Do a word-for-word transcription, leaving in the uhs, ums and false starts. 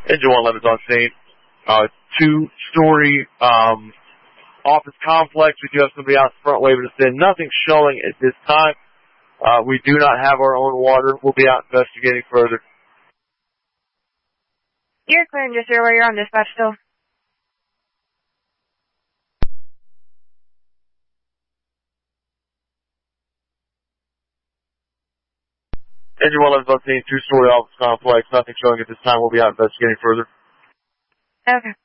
Engine one eleven is on scene. Uh, two-story um, office complex. We do have somebody out front waving us in. Nothing showing at this time. Uh, we do not have our own water. We'll be out investigating further. You're clear, just sir, where you're on dispatch still. Engine one eleven is on scene. Two-story office complex. Nothing showing at this time. We'll be out investigating further. Okay.